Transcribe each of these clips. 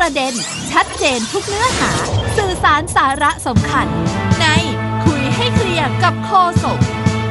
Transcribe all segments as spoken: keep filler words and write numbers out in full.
ประเด็นชัดเจนทุกเนื้อหาสื่อสารสาระสำคัญในคุยให้เคลียร์กับโฆษก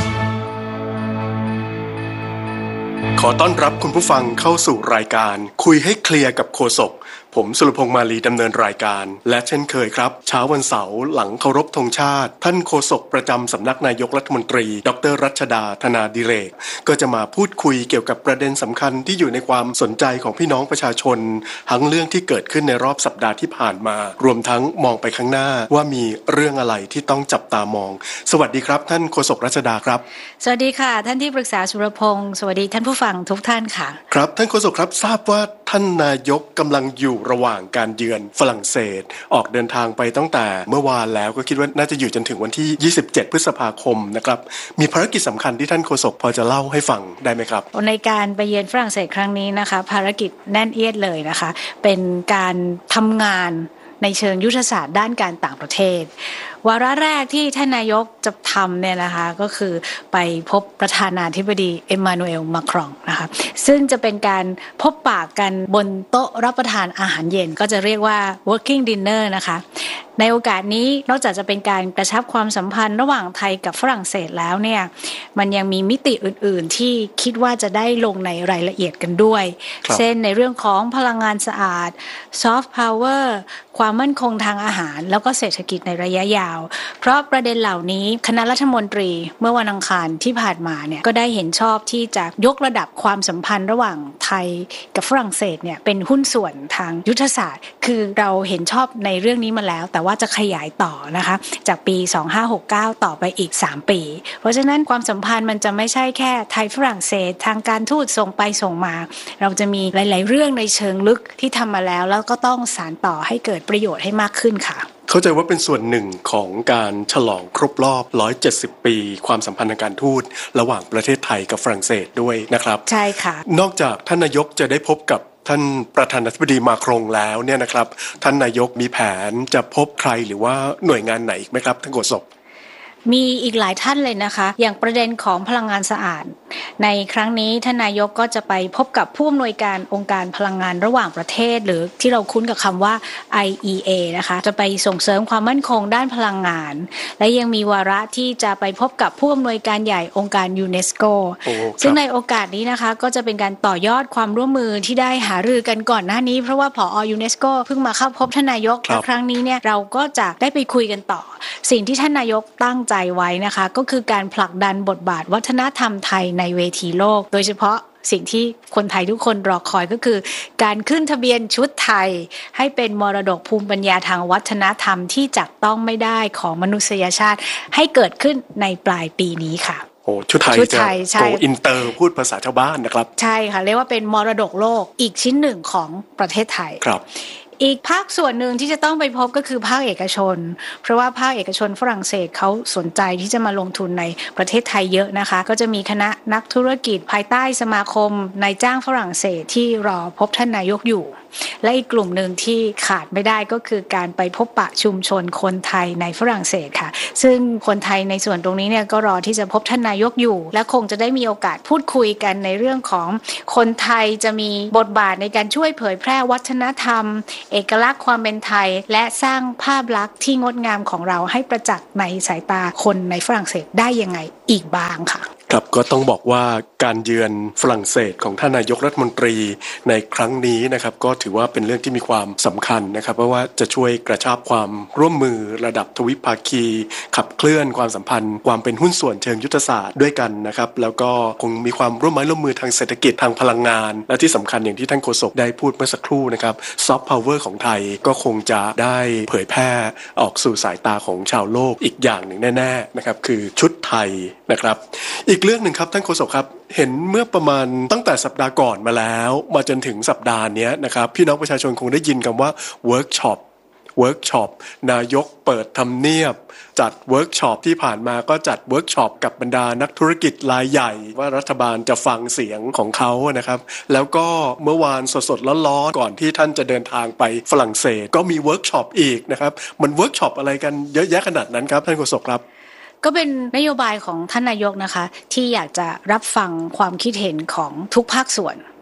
ขอต้อนรับคุณผู้ฟังเข้าสู่รายการคุยให้เคลียร์กับโฆษกผมสุรพงษ์มาลีดำเนินรายการและเช่นเคยครับเช้าวันเสาร์หลังเคารพธงชาติท่านโฆษกประจำสำนักนายกรัฐมนตรีดร.รัชดาธนาดิเรกก็จะมาพูดคุยเกี่ยวกับประเด็นสำคัญที่อยู่ในความสนใจของพี่น้องประชาชนทั้งเรื่องที่เกิดขึ้นในรอบสัปดาห์ที่ผ่านมารวมทั้งมองไปข้างหน้าว่ามีเรื่องอะไรที่ต้องจับตามองสวัสดีครับท่านโฆษกรัชดาครับสวัสดีค่ะท่านที่ปรึกษาสุรพงษ์สวัสดีท่านผู้ฟังทุกท่านค่ะครับท่านโฆษกครับทราบว่าท่านนายกกำลังอยู่ระหว่างการเยือนฝรั่งเศสออกเดินทางไปตั้งแต่เมื่อวานแล้วก็คิดว่าน่าจะอยู่จนถึงวันที่ยี่สิบเจ็ดพฤษภาคมนะครับมีภารกิจสำคัญที่ท่านโฆษกพอจะเล่าให้ฟังได้ไหมครับในการไปเยือนฝรั่งเศสครั้งนี้นะคะภารกิจแน่นเอียดเลยนะคะเป็นการทำงานในเชิงยุทธศาสตร์ด้านการต่างประเทศวาระแรกที่ท่านนายกจะทำเนี่ยนะคะก็คือไปพบประธานาธิบดีเอ็มมานูเอลมาครองนะคะซึ่งจะเป็นการพบปะกันบนโต๊ะรับประทานอาหารเย็นก็จะเรียกว่า working dinner นะคะในโอกาสนี้นอกจากจะเป็นการกระชับความสัมพันธ์ระหว่างไทยกับฝรั่งเศสแล้วเนี่ยมันยังมีมิติอื่นๆที่คิดว่าจะได้ลงในรายละเอียดกันด้วยเช่นในเรื่องของพลังงานสะอาด soft power ความมั่นคงทางอาหารแล้วก็เศรษฐกิจในระยะยาวเพราะประเด็นเหล่านี้คณะรัฐมนตรีเมื่อวันอังคารที่ผ่านมาเนี่ยก็ได้เห็นชอบที่จะยกระดับความสัมพันธ์ระหว่างไทยกับฝรั่งเศสเนี่ยเป็นหุ้นส่วนทางยุทธศาสตร์คือเราเห็นชอบในเรื่องนี้มาแล้วแต่ว่าจะขยายต่อนะคะจากปีสองพันห้าร้อยหกสิบเก้าต่อไปอีกสามปีเพราะฉะนั้นความสัมพันธ์มันจะไม่ใช่แค่ไทยฝรั่งเศสทางการทูตส่งไปส่งมาเราจะมีหลายๆเรื่องในเชิงลึกที่ทำมาแล้วแล้วก็ต้องสานต่อให้เกิดประโยชน์ให้มากขึ้นค่ะเข้าใจว่าเป็นส่วนหนึ่งของการฉลองครบรอบหนึ่งร้อยเจ็ดสิบปีความสัมพันธ์ทางการทูตระหว่างประเทศไทยกับฝรั่งเศสด้วยนะครับใช่ค่ะนอกจากท่านนายกจะได้พบกับท่านประธานาธิบดีมาครงแล้วเนี่ยนะครับท่านนายกมีแผนจะพบใครหรือว่าหน่วยงานไหนอีกไหมครับท่านโฆษกมีอีกหลายท่านเลยนะคะอย่างประเด็นของพลังงานสะอาดในครั้งนี้ท่านนายกก็จะไปพบกับผู้อำนวยการองค์การพลังงานระหว่างประเทศหรือที่เราคุ้นกับคำว่า ไอ อี เอ นะคะจะไปส่งเสริมความมั่นคงด้านพลังงานและยังมีวาระที่จะไปพบกับผู้อำนวยการใหญ่องค์การยูเนสโกซึ่งในโอกาสนี้นะคะก็จะเป็นการต่อยอดความร่วมมือที่ได้หารือกันก่อนหน้านี้เพราะว่าผอ.ยูเนสโกเพิ่งมาเข้าพบท่านนายกและครั้งนี้เนี่ยเราก็จะได้ไปคุยกันต่อสิ่งที่ท่านนายกตั้งใจไว้นะคะก็คือการผลักดันบทบาทวัฒนธรรมไทยในเวทีโลกโดยเฉพาะสิ่งที่คนไทยทุกคนรอคอยก็คือการขึ้นทะเบียนชุดไทยให้เป็นมรดกภูมิปัญญาทางวัฒนธรรมที่จับต้องไม่ได้ของมนุษยชาติให้เกิดขึ้นในปลายปีนี้ค่ะโอ้ชุดไทยจะโกอินเตอร์พูดภาษาชาวบ้านนะครับใช่ค่ะเรียกว่าเป็นมรดกโลกอีกชิ้นหนึ่งของประเทศไทยครับอีกภาคส่วนหนึ่งที่จะต้องไปพบก็คือภาคเอกชนเพราะว่าภาคเอกชนฝรั่งเศสเขาสนใจที่จะมาลงทุนในประเทศไทยเยอะนะคะก็จะมีคณะนักธุรกิจภายใต้สมาคมนายจ้างฝรั่งเศสที่รอพบท่านนายกอยู่และอีกกลุ่มหนึ่งที่ขาดไม่ได้ก็คือการไปพบปะชุมชนคนไทยในฝรั่งเศสค่ะซึ่งคนไทยในส่วนตรงนี้เนี่ยก็รอที่จะพบท่านนายกอยู่และคงจะได้มีโอกาสพูดคุยกันในเรื่องของคนไทยจะมีบทบาทในการช่วยเผยแพร่วัฒนธรรมเอกลักษณ์ความเป็นไทยและสร้างภาพลักษณ์ที่งดงามของเราให้ประจักษ์ในสายตาคนในฝรั่งเศสได้ยังไงอีกบ้างค่ะครับก็ต้องบอกว่าการเยือนฝรั่งเศสของท่านนายกรัฐมนตรีในครั้งนี้นะครับก็ถือว่าเป็นเรื่องที่มีความสำคัญนะครับเพราะว่าจะช่วยกระชับความร่วมมือระดับทวิภาคีขับเคลื่อนความสัมพันธ์ความเป็นหุ้นส่วนเชิงยุทธศาสตร์ด้วยกันนะครับแล้วก็คงมีความร่วมไม้ร่วมมือทางเศรษฐกิจทางพลังงานและที่สำคัญอย่างที่ท่านโฆษกได้พูดเมื่อสักครู่นะครับซอฟต์พาวเวอร์ของไทยก็คงจะได้เผยแพร่ออกสู่สายตาของชาวโลกอีกอย่างหนึ่งแน่ๆนะครับคือชุดไทยนะครับอีกเรื่องหนึ่งครับท่านโฆษกครับเห็นเมื่อประมาณตั้งแต่สัปดาห์ก่อนมาแล้วมาจนถึงสัปดาห์นี้นะครับพี่น้องประชาชนคงได้ยินคำว่าเวิร์กช็อปเวิร์กช็อปนายกเปิดทำเนียบจัดเวิร์กช็อปที่ผ่านมาก็จัดเวิร์กช็อปกับบรรดานักธุรกิจรายใหญ่ว่ารัฐบาลจะฟังเสียงของเขานะครับแล้วก็เมื่อวานสดๆร้อนๆก่อนที่ท่านจะเดินทางไปฝรั่งเศสก็มีเวิร์กช็อปอีกนะครับมันเวิร์กช็อปอะไรกันเยอะแยะขนาดนั้นครับท่านโฆษกครับก็เป็นนโยบายของท่านนายกนะคะที่อยากจะรับฟังความคิดเห็นของทุกภาคส่วน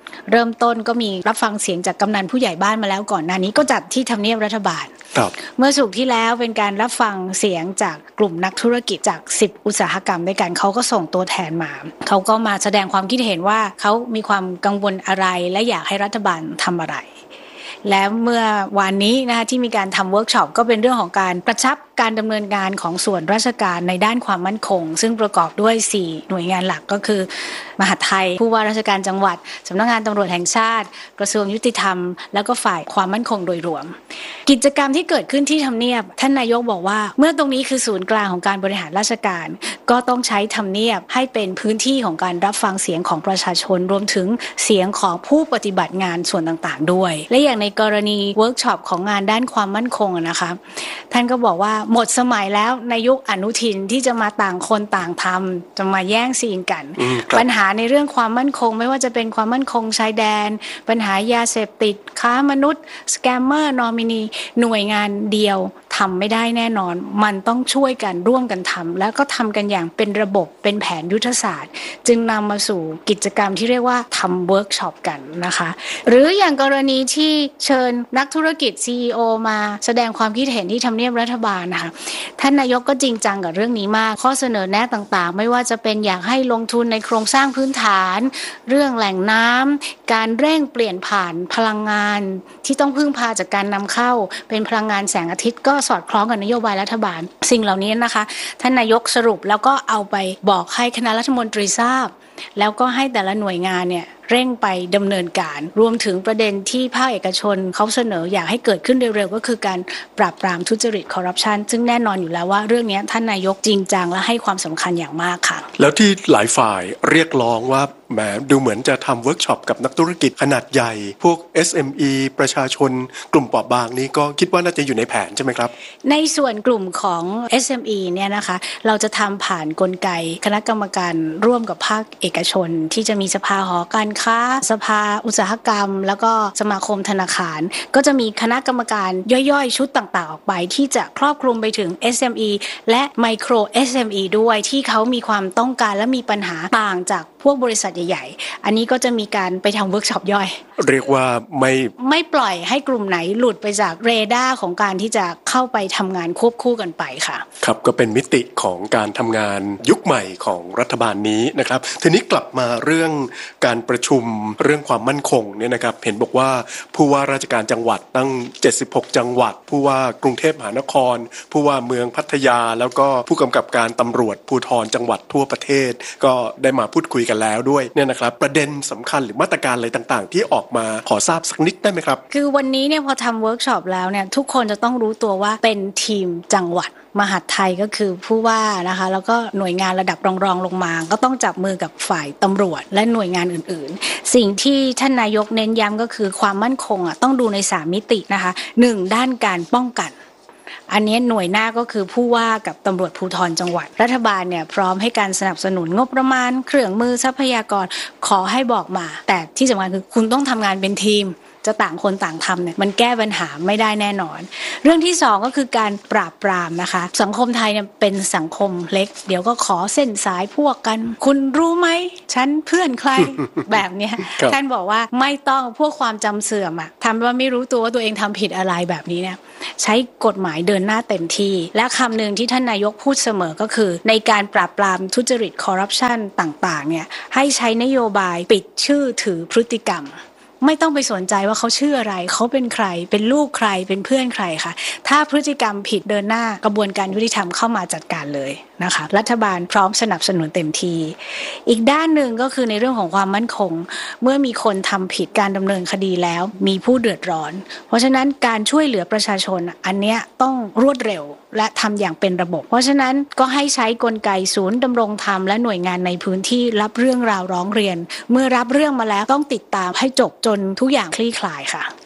เริ่มต้นก็มีรับฟังเสียงจากกำนันผู้ใหญ่บ้านมาแล้วก่อนหน้านี้ก็จัดที่ทำเนียบรัฐบาลเมื่อสุกที่แล้วเป็นการรับฟังเสียงจากกลุ่มนักธุรกิจจากสิบอุตสาหกรรมด้วยกันเขาก็ส่งตัวแทนมาเขาก็มาแสดงความคิดเห็นว่าเขามีความกังวลอะไรและอยากให้รัฐบาลทำอะไรและเมื่อวานนี้นะคะที่มีการทำเวิร์กช็อปก็เป็นเรื่องของการกระชับการดำเนินงานของส่วนราชการในด้านความมั่นคงซึ่งประกอบด้วยสี่หน่วยงานหลักก็คือมหาดไทยผู้ว่าราชการจังหวัดสำนักงานตำรวจแห่งชาติกระทรวงยุติธรรมแล้วก็ฝ่ายความมั่นคงโดยรวมกิจกรรมที่เกิดขึ้นที่ทำเนียบท่านนายกบอกว่าเมื่อตรงนี้คือศูนย์กลางของการบริหารราชการก็ต้องใช้ทำเนียบให้เป็นพื้นที่ของการรับฟังเสียงของประชาชนรวมถึงเสียงของผู้ปฏิบัติงานส่วนต่างๆด้วยและอย่างในกรณีเวิร์กช็อปของงานด้านความมั่นคงนะคะท่านก็บอกว่าหมดสมัยแล้วในยุคอนุทินที่จะมาต่างคนต่างทำจะมาแย่งซีนกันปัญหาในเรื่องความมั่นคงไม่ว่าจะเป็นความมั่นคงชายแดนปัญหายาเสพติดค้ามนุษย์สแกมเมอร์นอมินีหน่วยงานเดียวทำไม่ได้แน่นอนมันต้องช่วยกันร่วมกันทำแล้วก็ทำกันอย่างเป็นระบบเป็นแผนยุทธศาสตร์จึงนำมาสู่กิจกรรมที่เรียกว่าทำเวิร์กช็อปกันนะคะหรืออย่างกรณีที่เชิญนักธุรกิจ ซี อี โอ มาแสดงความคิดเห็นที่ทำเนียบรัฐบาลนะคะท่านนายกก็จริงจังกับเรื่องนี้มากข้อเสนอแนะต่างๆไม่ว่าจะเป็นอยากให้ลงทุนในโครงสร้างพื้นฐานเรื่องแหล่งน้ำการเร่งเปลี่ยนผ่านพลังงานที่ต้องพึ่งพาจากการนำเข้าเป็นพลังงานแสงอาทิตย์ก็สอดคล้องกับนโยบายรัฐบาลสิ่งเหล่านี้นะคะท่านนายกสรุปแล้วก็เอาไปบอกให้คณะรัฐมนตรีทราบแล้วก็ให้แต่ละหน่วยงานเนี่ยเร่งไปดำเนินการรวมถึงประเด็นที่ภาคเอกชนเขาเสนออยากให้เกิดขึ้นเร็วๆก็คือการปราบปรามทุจริตคอร์รัปชันซึ่งแน่นอนอยู่แล้วว่าเรื่องนี้ท่านนายกจริงจังและให้ความสำคัญอย่างมากค่ะแล้วที่หลายฝ่ายเรียกร้องว่าแหมดูเหมือนจะทำเวิร์กช็อปกับนักธุรกิจขนาดใหญ่พวก เอส เอ็ม อี ประชาชนกลุ่มเปราะบางนี้ก็คิดว่าน่าจะอยู่ในแผนใช่ไหมครับในส่วนกลุ่มของ เอส เอ็ม อี เนี่ยนะคะเราจะทำผ่านกลไกคณะกรรมการร่วมกับภาคเอกชนที่จะมีสภาหอการค้าสภาอุตสาหกรรมแล้วก็สมาคมธนาคารก็จะมีคณะกรรมการย่อยๆชุดต่างๆออกไปที่จะครอบคลุมไปถึง เอส เอ็ม อี และไมโคร เอส เอ็ม อี ด้วยที่เขามีความต้องการและมีปัญหาต่างจากพวกบริษัทใหญ่ๆอันนี้ก็จะมีการไปทำเวิร์กช็อปย่อยเรียกว่าไม่ไม่ปล่อยให้กลุ่มไหนหลุดไปจากเรดาร์ของการที่จะเข้าไปทำงานควบคู่กันไปค่ะครับก็เป็นมิติของการทำงานยุคใหม่ของรัฐบาลนี้นะครับทีนี้กลับมาเรื่องการประชุมเรื่องความมั่นคงเนี่ยนะครับเห็นบอกว่าผู้ว่าราชการจังหวัดตั้งเจ็ดสิบหกจังหวัดผู้ว่ากรุงเทพมหานครผู้ว่าเมืองพัทยาแล้วก็ผู้กำกับการตำรวจภูธรจังหวัดทั่วประเทศก็ได้มาพูดคุยกันแล้วด้วยเนี่ยนะครับประเด็นสำคัญหรือมาตรการอะไรต่างๆที่ออกมาขอทราบสักนิดได้ไหมครับคือวันนี้เนี่ยพอทำเวิร์กช็อปแล้วเนี่ยทุกคนจะต้องรู้ตัวว่าเป็นทีมจังหวัดมหาดไทยก็คือผู้ว่านะคะแล้วก็หน่วยงานระดับรองๆลงมาก็ต้องจับมือกับฝ่ายตำรวจและหน่วยงานอื่นๆสิ่งที่ท่านนายกเน้นย้ำก็คือความมั่นคงอ่ะต้องดูในสามมิตินะคะหนึ่งด้านการป้องกันอันนี้หน่วยหน้าก็คือผู้ว่ากับตำรวจภูธรจังหวัดรัฐบาลเนี่ยพร้อมให้การสนับสนุนงบประมาณเครื่องมือทรัพยากรขอให้บอกมาแต่ที่สำคัญคือคุณต้องทำงานเป็นทีมจะต่างคนต่างทำเนี่ยมันแก้ปัญหาไม่ได้แน่นอนเรื่องที่สองก็คือการปราบปรามนะคะสังคมไทยเนี่ยเป็นสังคมเล็กเดี๋ยวก็ขอเส้นสายพวกกันคุณรู้ไหมฉันเพื่อนใคร แบบเนี้ยท่านบอกว่าไม่ต้องพวกความจำเสื่อมอะทำว่าไม่รู้ตัวว่าตัวเองทำผิดอะไรแบบนี้เนี่ยใช้กฎหมายเดินหน้าเต็มที่และคำหนึ่งที่ท่านนายกพูดเสมอก็คือในการปราบปรามทุจริตคอร์รัปชันต่างๆเนี่ยให้ใช้นโยบายปิดชื่อถือพฤติกรรมไม่ต้องไปสนใจว่าเขาชื่ออะไรเขาเป็นใครเป็นลูกใครเป็นเพื่อนใครค่ะถ้าพฤติกรรมผิดเดินหน้ากระบวนการยุติธรรมเข้ามาจัดการเลยนะคะรัฐบาลพร้อมสนับสนุนเต็มทีอีกด้านหนึ่งก็คือในเรื่องของความมั่นคงเมื่อมีคนทำผิดการดำเนินคดีแล้วมีผู้เดือดร้อนเพราะฉะนั้นการช่วยเหลือประชาชนอันเนี้ยต้องรวดเร็วและทำอย่างเป็นระบบเพราะฉะนั้นก็ให้ใช้กลไกศูนย์ดำรงธรรมและหน่วยงานในพื้นที่รับเรื่องราวร้องเรียนเมื่อรับเรื่องมาแล้วต้องติดตามให้จบจนทุกอย่างคลี่คลายค่ะ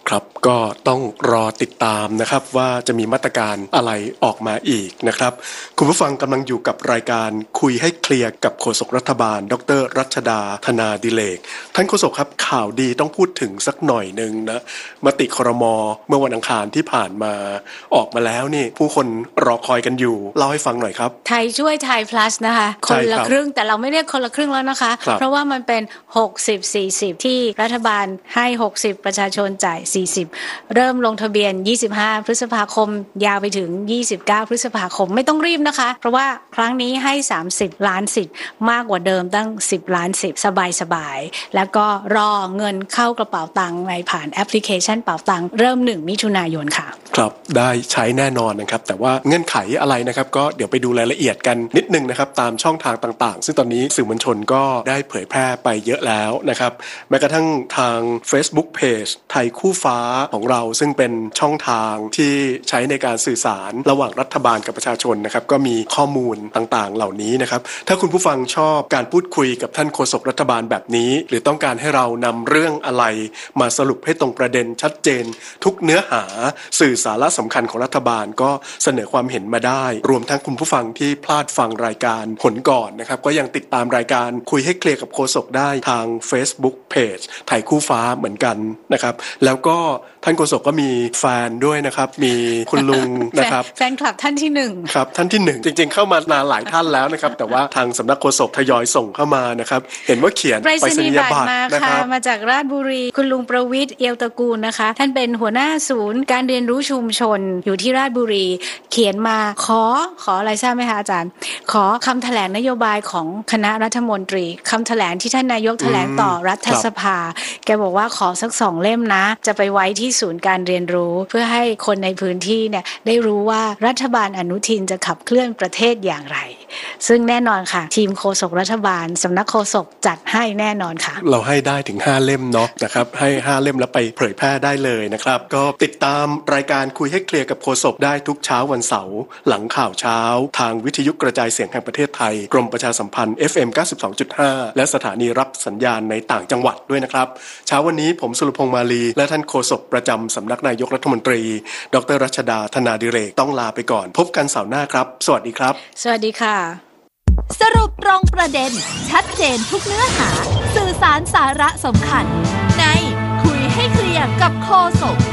ครับก็ต้องรอติดตามนะครับว่าจะมีมาตรการอะไรออกมาอีกนะครับคุณผู้ฟังกำลังอยู่กับรายการคุยให้เคลียร์กับโฆษกรัฐบาลดร.รัชดาธนาดิเลกท่านโฆษกครับข่าวดีต้องพูดถึงสักหน่อยนึงนะมติครม.เมื่อวันอังคารที่ผ่านมาออกมาแล้วนี่ผู้คนรอคอยกันอยู่เล่าให้ฟังหน่อยครับไทยช่วยไทย plus นะคะคนละครึ่งแต่เราไม่เรียกคนละครึ่งแล้วนะคะเพราะว่ามันเป็นหกสิบ สี่สิบที่รัฐบาลให้หกสิบประชาชนจ่ายสี่สิบเริ่มลงทะเบียนยี่สิบห้าพฤษภาคมยาวไปถึงยี่สิบเก้าพฤษภาคมไม่ต้องรีบนะคะเพราะว่าครั้งนี้ให้สามสิบล้านสิทธิ์มากกว่าเดิมตั้งสิบล้านสิทธิ์สบายๆแล้วก็รอเงินเข้ากระเป๋าตังค์ในผ่านแอปพลิเคชันเป๋าตังค์เริ่มหนึ่งมิถุนายนค่ะครับได้ใช้แน่นอนนะครับแต่ว่าเงื่อนไขอะไรนะครับก็เดี๋ยวไปดูรายละเอียดกันนิดนึงนะครับตามช่องทางต่างๆซึ่งตอนนี้สื่อมวลชนก็ได้เผยแพร่ไปเยอะแล้วนะครับแม้กระทั่งทาง Facebook Page ไทยคู่ฟ้าของเราซึ่งเป็นช่องทางที่ใช้ในการสื่อสารระหว่างรัฐบาลกับประชาชนนะครับก็มีข้อมูลต่างๆเหล่านี้นะครับถ้าคุณผู้ฟังชอบการพูดคุยกับท่านโฆษกรัฐบาลแบบนี้หรือต้องการให้เรานำเรื่องอะไรมาสรุปให้ตรงประเด็นชัดเจนทุกเนื้อหาสื่อสาระสำคัญของรัฐบาลก็เสนอความเห็นมาได้รวมทั้งคุณผู้ฟังที่พลาดฟังรายการผลก่อนนะครับก็ยังติดตามรายการคุยให้เคลียร์กับโฆษกได้ทาง Facebook Page ไทยคู่ฟ้าเหมือนกันนะครับแล้วก็ท่านโฆษกก็มีแฟนด้วยนะครับมีคุณลุงนะครับแฟนคลับท่านที่หนึ่งครับท่านที่หนึ่งจริงๆเข้ามานานหลายท่านแล้วนะครับแต่ว่าทางสำนักโฆษกทยอยส่งเข้ามานะครับเห็นว่าเขียนไปรษณียบัตรนะคะมาจากราชบุรีคุณลุงประวิตรเอียวตระกูลนะคะท่านเป็นหัวหน้าศูนย์การเรียนรู้ชุมชนอยู่ที่ราชบุรีเขียนมาขอขออะไรทราบไหมคะอาจารย์ขอคำแถลงนโยบายของคณะรัฐมนตรีคำแถลงที่ท่านนายกแถลงต่อรัฐสภาแกบอกว่าขอสักสองเล่มนะจะไปไว้ที่ศูนย์การเรียนรู้เพื่อให้คนในพื้นที่เนี่ยได้รู้ว่ารัฐบาลอนุทินจะขับเคลื่อนประเทศอย่างไรซึ่งแน่นอนค่ะทีมโฆษกรัฐบาลสำนักโฆษกจัดให้แน่นอนค่ะเราให้ได้ถึงห้าเล่มเนาะนะครับให้ห้าเล่มแล้วไปเผยแพร่ได้เลยนะครับก็ติดตามรายการคุยให้เคลียร์กับโฆษกได้ทุกเช้าวันเสาร์หลังข่าวเช้าทางวิทยุกระจายเสียงแห่งประเทศไทยกรมประชาสัมพันธ์ เอฟ เอ็ม เก้าสิบสองจุดห้า และสถานีรับสัญญาณในต่างจังหวัดด้วยนะครับเช้าวันนี้ผมสุรพงษ์มาลีและท่านโฆษกประจำสำนักนายกรัฐมนตรีดร.รัชดาธนาดิเรกต้องลาไปก่อนพบกันเสาร์หน้าครับสวัสดีครับสวัสดีค่ะสรุปตรงประเด็นชัดเจนทุกเนื้อหาสื่อสารสาระสำคัญในคุยให้เคลียร์กับโฆษก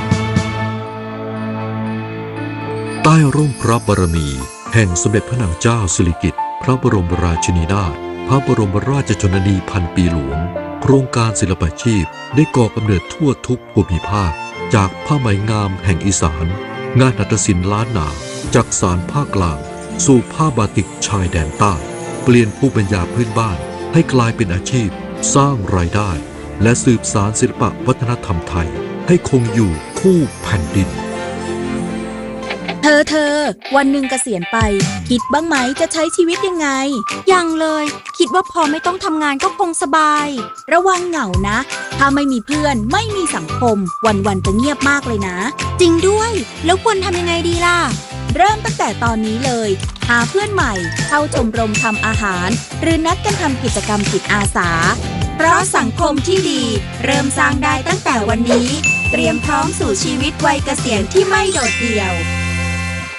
ใต้ร่มพระบารมีแห่งสมเด็จพระนางเจ้าสิริกิติ์พระบรมราชินีนาถพระบรมราชชนนีพันปีหลวงโครงการศิลปาชีพได้ก่อกำเนิดทั่วทุกภูมิภาคจากผ้าไหมงามแห่งอีสานงานหัตถศิลป์ล้านนาจากสานภาคกลางสู่ผ้าบาติกชายแดนใต้เปลี่ยนภูมิปัญญาพื้นบ้านให้กลายเป็นอาชีพสร้างรายได้และสืบสานศิลปวัฒนธรรมไทยให้คงอยู่คู่แผ่นดินเธอเธอวันหนึ่งเกษียณไปคิดบ้างไหมจะใช้ชีวิตยังไงยังเลยคิดว่าพอไม่ต้องทำงานก็คงสบายระวังเหงานะถ้าไม่มีเพื่อนไม่มีสังคมวันๆจะเงียบมากเลยนะจริงด้วยแล้วควรทำยังไงดีล่ะเริ่มตั้งแต่ตอนนี้เลยหาเพื่อนใหม่เข้าชมรมทำอาหารหรือนัดกันทำกิจกรรมจิตอาสาเพราะสังคมที่ดีเริ่มสร้างได้ตั้งแต่วันนี้เตรียมพร้อมสู่ชีวิตวัยเกษียณที่ไม่โดดเดี่ยว